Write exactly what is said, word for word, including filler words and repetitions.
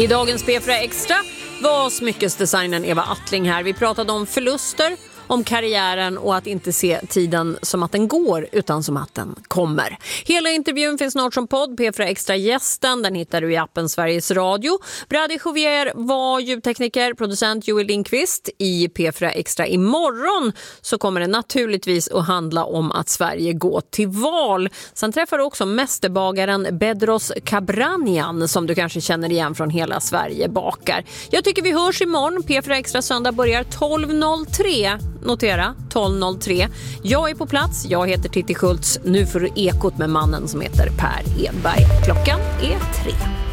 I dagens P fyra Extra var smyckesdesignern Eva Attling här. Vi pratade om förluster, om karriären och att inte se tiden som att den går utan som att den kommer. Hela intervjun finns snart som podd. P fyra Extra-gästen, den hittar du i appen Sveriges Radio. Brady Jovier var ljudtekniker, producent Joel Lindqvist. I P fyra Extra imorgon så kommer det naturligtvis att handla om att Sverige går till val. Sen träffar du också mästerbagaren Bedros Kabranian som du kanske känner igen från Hela Sverige bakar. Jag tycker vi hörs imorgon. P fyra Extra söndag börjar tolv noll tre. Notera, tolv noll tre. Jag är på plats, jag heter Titti Schultz. Nu får du ekot med mannen som heter Per Edberg. Klockan är tre.